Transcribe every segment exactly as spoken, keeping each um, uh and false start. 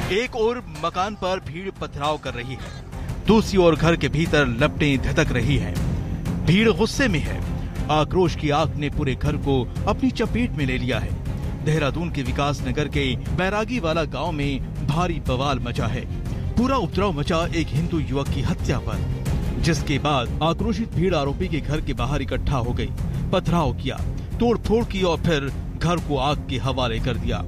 एक ओर मकान पर भीड़ पथराव कर रही है, दूसरी ओर घर के भीतर लपटें धधक रही है। भीड़ गुस्से में है। आक्रोश की आग ने पूरे घर को अपनी चपेट में ले लिया है। देहरादून के विकास नगर के बैरागी वाला गांव में भारी बवाल मचा है। पूरा उपद्रव मचा एक हिंदू युवक की हत्या पर, जिसके बाद आक्रोशित भीड़ आरोपी के घर के बाहर इकट्ठा हो गई, पथराव किया, तोड़फोड़ की और फिर घर को आग के हवाले कर दिया।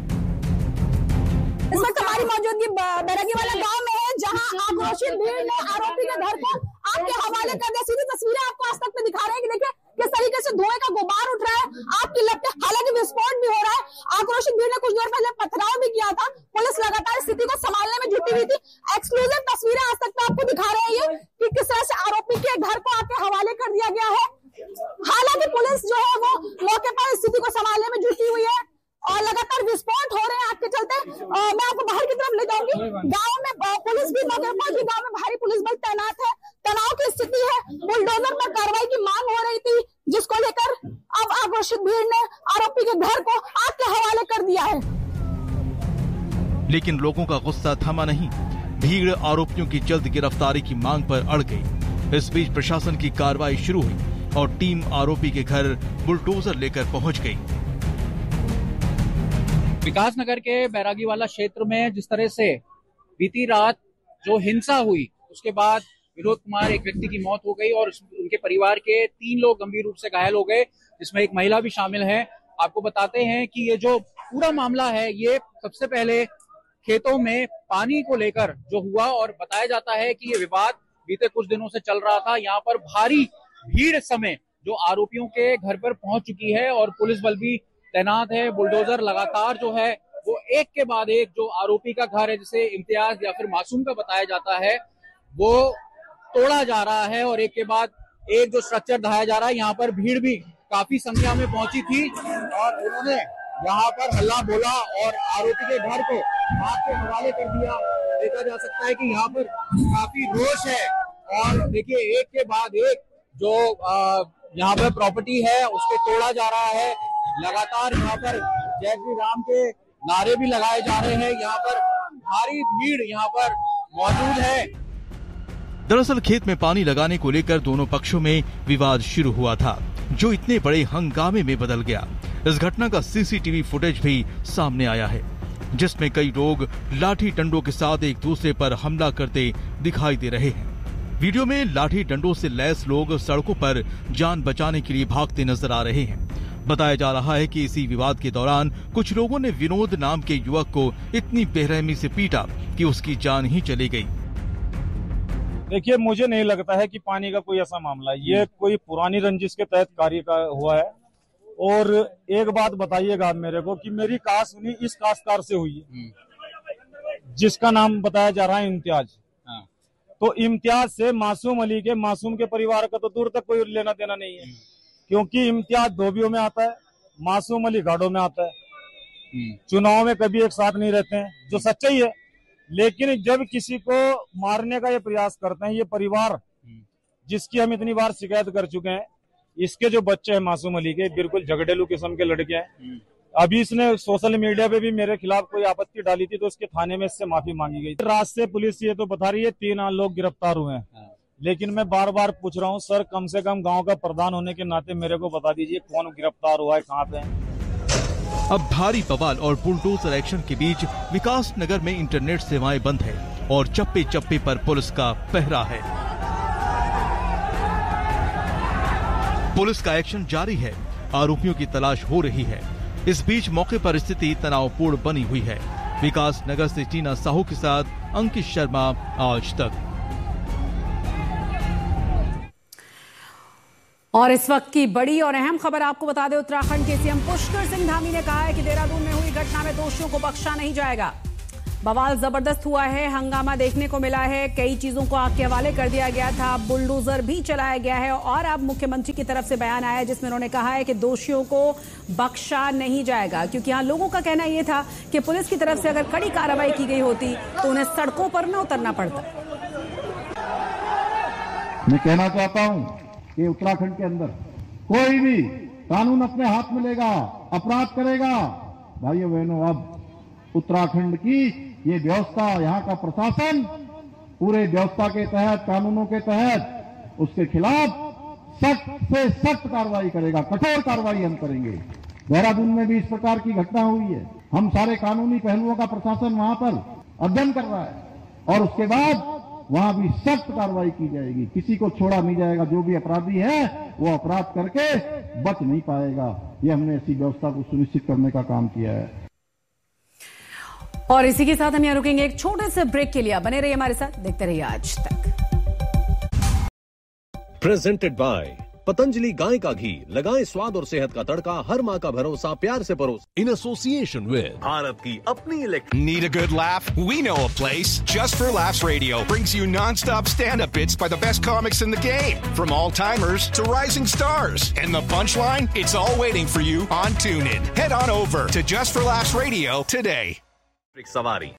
इस वक्त हमारी मौजूदगी बैरागी वाला गांव में है, जहां आक्रोशित भीड़ ने आरोपी के घर को आग के हवाले कर दिया। सीधी तस्वीरें आपको आज तक में दिखा रहे हैं कि देखिए किस तरीके से धुएं का गुबार उठ रहा है, आग की लपटें, हालांकि विस्फोट भी हो रहा है। आक्रोशित भीड़ ने कुछ देर पहले पथराव भी किया था। पुलिस लगातार स्थिति को संभालने में जुटी हुई थी। एक्सक्लूसिव तस्वीरें आज तक आपको दिखा रहे हैं ये कि किस तरह से आरोपी के घर को आग के हवाले कर दिया गया है। हालांकि पुलिस जो है वो मौके पर स्थिति को संभालने में जुटी हुई है और लगातार विस्फोट हो रहे हैं आग के चलते। आ, मैं आपको बाहर की तरफ ले जाऊंगी। गांव में पुलिस भी मौके पर, गांव में भारी पुलिस बल तैनात है, तनाव की स्थिति है। बुलडोजर पर कार्रवाई की मांग हो रही थी, जिसको लेकर अब आक्रोशित भीड़ ने आरोपी के घर को आग के हवाले कर दिया है। लेकिन लोगों का गुस्सा थमा नहीं। भीड़ आरोपियों की जल्द गिरफ्तारी की मांग पर अड़ गई। इस बीच प्रशासन की कार्रवाई शुरू हुई और टीम आरोपी के घर बुलडोजर लेकर पहुंच गई। विकास नगर के बैरागी वाला क्षेत्र में जिस तरह से बीती रात जो हिंसा हुई, उसके बाद विनोद कुमार एक व्यक्ति की मौत हो गई और उनके परिवार के तीन लोग गंभीर रूप से घायल हो गए, जिसमें एक महिला भी शामिल है। आपको बताते हैं कि ये जो पूरा मामला है, ये सबसे पहले खेतों में पानी को लेकर जो हुआ और बताया जाता है कि ये विवाद बीते कुछ दिनों से चल रहा था। यहाँ पर भारी भीड़ समय जो आरोपियों के घर पर पहुंच चुकी है और पुलिस बल भी तैनात है। बुलडोजर लगातार जो है वो एक के बाद एक जो आरोपी का घर है, जिसे इम्तियाज या फिर मासूम का बताया जाता है, वो तोड़ा जा रहा है और एक के बाद एक जो स्ट्रक्चर ढाया जा रहा है। यहाँ पर भीड़ भी काफी संख्या में पहुंची थी और उन्होंने यहाँ पर हल्ला बोला और आरोपी के घर को आग के हवाले कर दिया। देखा जा सकता है कि यहाँ पर काफी रोष है और देखिए एक के बाद एक जो यहाँ पर प्रॉपर्टी है उसको तोड़ा जा रहा है। लगातार यहाँ पर जय श्री राम के नारे भी लगाए जा रहे हैं। यहाँ पर भारी भीड़ यहाँ पर मौजूद है। दरअसल खेत में पानी लगाने को लेकर दोनों पक्षों में विवाद शुरू हुआ था, जो इतने बड़े हंगामे में बदल गया। इस घटना का सीसीटीवी फुटेज भी सामने आया है, जिसमें कई लोग लाठी डंडों के साथ एक दूसरे पर हमला करते दिखाई दे रहे हैं। वीडियो में लाठी डंडों से लैस लोग सड़कों पर जान बचाने के लिए भागते नजर आ रहे हैं। बताया जा रहा है कि इसी विवाद के दौरान कुछ लोगों ने विनोद नाम के युवक को इतनी बेरहमी से पीटा कि उसकी जान ही चली गई। देखिए, मुझे नहीं लगता है कि पानी का कोई ऐसा मामला है। ये कोई पुरानी रंजिश के तहत कार्य का हुआ है। और एक बात बताइएगा मेरे को कि मेरी काश सुनी इस काश्तकार से हुई है, जिसका नाम बताया जा रहा है इम्तियाज। तो इम्तियाज से मासूम अली के मासूम के परिवार का तो दूर तक कोई लेना देना नहीं है, क्योंकि इम्तियाज धोबियों में आता है, मासूम अली गाड़ों में आता है। चुनाव में कभी एक साथ नहीं रहते हैं, जो सच्चाई है। लेकिन जब किसी को मारने का ये प्रयास करते हैं ये परिवार, जिसकी हम इतनी बार शिकायत कर चुके हैं, इसके जो बच्चे हैं मासूम अली के, बिल्कुल झगड़ेलू किस्म के लड़के हैं। अभी इसने सोशल मीडिया पे भी मेरे खिलाफ कोई आपत्ति डाली थी, तो उसके थाने में इससे माफी मांगी गई। रात से पुलिस ये तो बता रही है तीन लोग गिरफ्तार हुए हैं, लेकिन मैं बार बार पूछ रहा हूँ, सर कम से कम गांव का प्रधान होने के नाते मेरे को बता दीजिए कौन गिरफ्तार हुआ है, कहाँ पे है। अब भारी बवाल और बुलडोजर एक्शन के बीच विकास नगर में इंटरनेट सेवाएं बंद है और चप्पे चप्पे पर पुलिस का पहरा है। पुलिस का एक्शन जारी है, आरोपियों की तलाश हो रही है। इस बीच मौके पर स्थिति तनावपूर्ण बनी हुई है। विकास नगर से टीना साहू के साथ अंकित शर्मा, आज तक। और इस वक्त की बड़ी और अहम खबर आपको बता दें, उत्तराखंड के सीएम पुष्कर सिंह धामी ने कहा है कि देहरादून में हुई घटना में दोषियों को बख्शा नहीं जाएगा। बवाल जबरदस्त हुआ है, हंगामा देखने को मिला है, कई चीजों को आग के हवाले कर दिया गया था, बुलडोजर भी चलाया गया है और अब मुख्यमंत्री की तरफ से बयान आया है जिसमें उन्होंने कहा है कि दोषियों को बख्शा नहीं जाएगा। क्योंकि यहाँ लोगों का कहना यह था कि पुलिस की तरफ से अगर कड़ी कार्रवाई की गई होती तो उन्हें सड़कों पर न उतरना पड़ता। मैं कहना चाहता हूं कि उत्तराखंड के अंदर कोई भी कानून अपने हाथ में लेगा, अपराध करेगा, भाइयों बहनों, अब उत्तराखंड की ये व्यवस्था, यहाँ का प्रशासन पूरे व्यवस्था के तहत, कानूनों के तहत उसके खिलाफ सख्त से सख्त कार्रवाई करेगा, कठोर कार्रवाई हम करेंगे। देहरादून में भी इस प्रकार की घटना हुई है। हम सारे कानूनी पहलुओं का प्रशासन वहां पर अध्ययन कर रहा है और उसके बाद वहां भी सख्त कार्रवाई की जाएगी। किसी को छोड़ा नहीं जाएगा। जो भी अपराधी है वो अपराध करके बच नहीं पाएगा। ये हमने ऐसी व्यवस्था को सुनिश्चित करने का काम किया है। और इसी के साथ हम यहाँ रुकेंगे एक छोटे से ब्रेक के लिए। बने रहिए हमारे साथ, देखते रहिए आज तक। प्रेजेंटेड बाय पतंजलि गाय का घी, लगाएं स्वाद और सेहत का तड़का, हर माँ का भरोसा, प्यार से परोस। इन एसोसिएशन विद भारत की अपनी electric. Need a good laugh? We know a place. Just for Laughs Radio brings you non-stop stand-up bits by the best comics in the game, from all-timers to rising stars. And the punchline? It's all waiting for you on TuneIn. Head on over to Just for Laughs Radio today. सवारी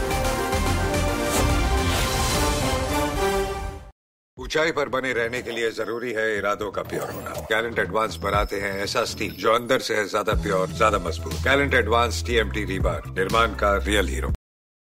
ऊंचाई पर बने रहने के लिए जरूरी है इरादों का प्योर होना। गैलेंट एडवांस बनाते हैं ऐसा स्टील जो अंदर से है ज्यादा प्योर, ज्यादा मजबूत। गैलेंट एडवांस टीएमटी रीबार, निर्माण का रियल हीरो।